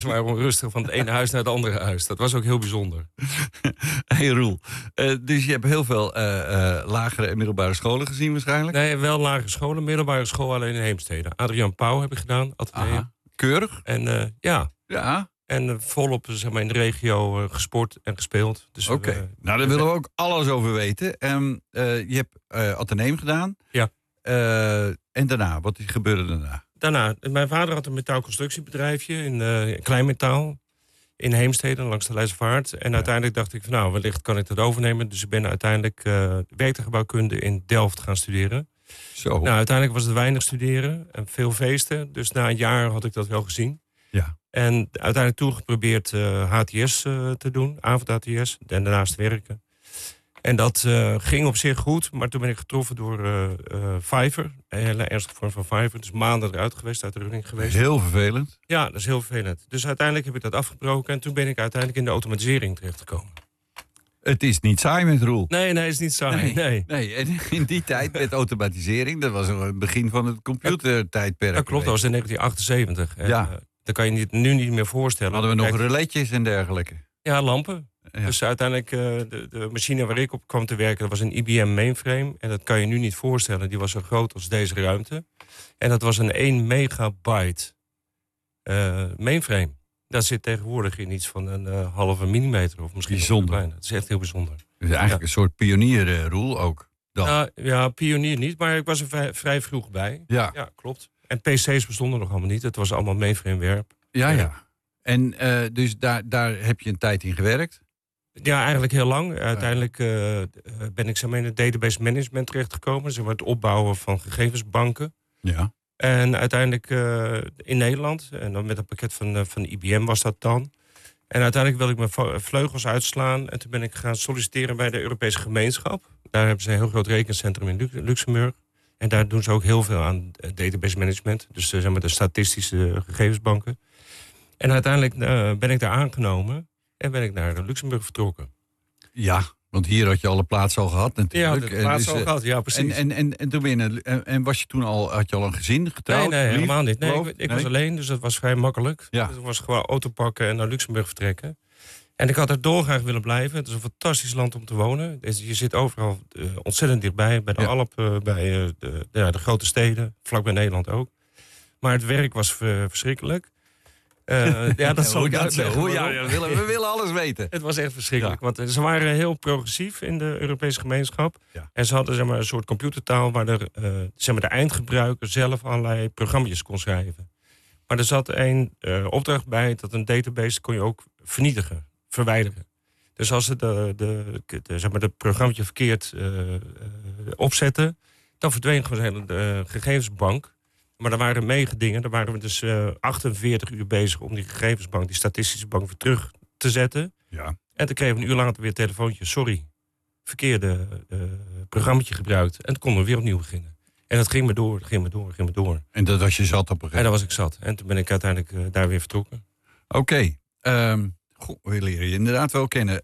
Ze waren onrustig van het ene huis naar het andere huis. Dat was ook heel bijzonder. Hey Roel, dus je hebt heel veel lagere en middelbare scholen gezien waarschijnlijk? Nee, wel lagere scholen, middelbare school alleen in Heemstede. Adriaan Pauw heb ik gedaan, Atheneum. Keurig? En ja. En volop zeg maar, in de regio gesport en gespeeld. Dus Oké. Nou, daar willen we ook alles over weten. Je hebt Atheneum gedaan. Ja. En daarna, wat gebeurde daarna? Daarna, mijn vader had een metaalconstructiebedrijfje in kleinmetaal. In Heemstede, langs de Leidstervaart. En uiteindelijk dacht ik van nou, wellicht kan ik dat overnemen. Dus ik ben uiteindelijk werktuigbouwkunde in Delft gaan studeren. Zo. Nou, uiteindelijk was het weinig studeren en veel feesten. Dus na een jaar had ik dat wel gezien. Ja. En uiteindelijk toen geprobeerd HTS te doen, avond-HTS. En daarnaast werken. En dat ging op zich goed, maar toen ben ik getroffen door Fiverr. Een hele ernstige vorm van Fiverr. Dus maanden eruit geweest, uit de running geweest. Heel vervelend. Ja, dat is heel vervelend. Dus uiteindelijk heb ik dat afgebroken. En toen ben ik uiteindelijk in de automatisering terechtgekomen. Het is niet saai met Roel. Nee, het is niet saai. Nee. En in die tijd met automatisering, dat was het begin van het computertijdperk. Dat klopt, dat was in 1978. En, ja. Dat kan je nu niet meer voorstellen. Hadden we nog reletjes en dergelijke. Ja, lampen. Ja. Dus uiteindelijk, de machine waar ik op kwam te werken, dat was een IBM mainframe. En dat kan je nu niet voorstellen. Die was zo groot als deze ruimte. En dat was een 1 megabyte mainframe. Dat zit tegenwoordig in iets van een halve millimeter. Of misschien bijzonder. Kleiner. Dat is echt heel bijzonder. Dus eigenlijk een soort pionierrol ook. Ja, pionier niet, maar ik was er vrij vroeg bij. Ja, klopt. En PC's bestonden nog allemaal niet. Het was allemaal mainframe werk. Ja. En dus daar heb je een tijd in gewerkt? Ja, eigenlijk heel lang. Uiteindelijk ben ik in het database management terechtgekomen. Zeg maar het opbouwen van gegevensbanken. Ja. En uiteindelijk in Nederland. En dan met een pakket van IBM was dat dan. En uiteindelijk wilde ik mijn vleugels uitslaan. En toen ben ik gaan solliciteren bij de Europese gemeenschap. Daar hebben ze een heel groot rekencentrum in Luxemburg. En daar doen ze ook heel veel aan database management. Dus zeg maar de statistische gegevensbanken. En uiteindelijk ben ik daar aangenomen. En ben ik naar Luxemburg vertrokken. Ja, want hier had je alle plaatsen al gehad natuurlijk. Ja, de plaatsen al gehad, ja precies. En toen ben je, en was je toen had je al een gezin getrouwd? Nee, helemaal niet. Nee, ik was alleen, dus dat was vrij makkelijk. Ja. Dus ik was gewoon auto pakken en naar Luxemburg vertrekken. En ik had er dolgraag willen blijven. Het is een fantastisch land om te wonen. Je zit overal ontzettend dichtbij. Bij de Alpen, bij de grote steden. Vlakbij Nederland ook. Maar het werk was verschrikkelijk. Dat zal ik uitleggen. We willen alles weten. Het was echt verschrikkelijk. Want ze waren heel progressief in de Europese gemeenschap. Ja. En ze hadden een soort computertaal waar de eindgebruiker zelf allerlei programma's kon schrijven. Maar er zat een opdracht bij dat een database kon je ook verwijderen. Dus als ze de programma's verkeerd opzetten, dan verdween gewoon een hele gegevensbank. Maar daar waren meegedingen. Daar waren we dus 48 uur bezig om die gegevensbank, die statistische bank, weer terug te zetten. Ja. En toen kregen we een uur later weer een telefoontje. Sorry, verkeerde programmaatje gebruikt. En toen konden we weer opnieuw beginnen. En dat ging maar door. En dat was je zat op een gegeven moment? En dan was ik zat. En toen ben ik uiteindelijk daar weer vertrokken. Oké. We leren je inderdaad wel kennen.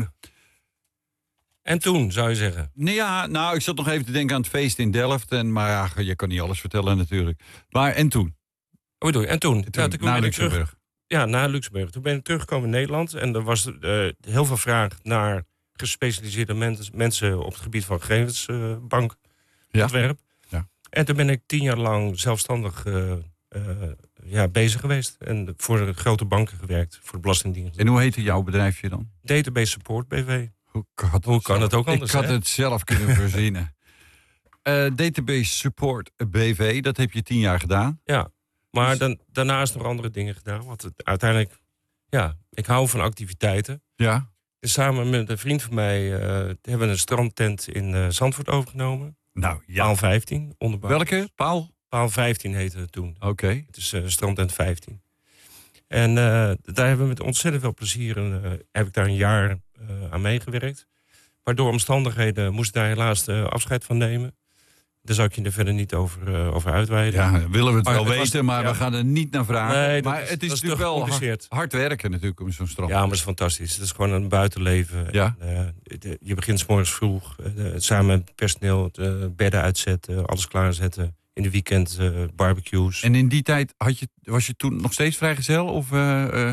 En toen, zou je zeggen? Nou, ik zat nog even te denken aan het feest in Delft. Maar ja, je kan niet alles vertellen natuurlijk. Maar en toen? Wat bedoel je? En toen? Naar Luxemburg. Naar Luxemburg. Toen ben ik teruggekomen in Nederland. En er was heel veel vraag naar gespecialiseerde mensen op het gebied van gegevensbankontwerp. Ja. En toen ben ik 10 jaar lang zelfstandig bezig geweest. En voor de grote banken gewerkt, voor de Belastingdienst. En hoe heette jouw bedrijfje dan? Database Support BV. Hoe kan het ook anders? Ik had het zelf kunnen verzinnen. Database Support BV, dat heb je 10 jaar gedaan. Ja, maar daarnaast nog andere dingen gedaan. Want uiteindelijk, ik hou van activiteiten. Ja. Dus samen met een vriend van mij hebben we een strandtent in Zandvoort overgenomen. Nou, ja. Paal 15. Onderbouw. Welke? Paal 15 heette het toen. Oké. Het is strandtent 15. En daar hebben we met ontzettend veel plezier heb ik daar een jaar aan meegewerkt. Maar door omstandigheden moest ik daar helaas afscheid van nemen. Daar zou ik je er verder niet over uitweiden. Ja, willen we het wel weten, maar we gaan er niet naar vragen. Nee, maar het is natuurlijk wel hard werken natuurlijk om zo'n strand. Ja, maar het is fantastisch. Het is gewoon een buitenleven. Ja. Je begint 's morgens vroeg, samen met het personeel, bedden uitzetten, alles klaarzetten. in de weekend barbecues. En in die tijd was je toen nog steeds vrijgezel? Of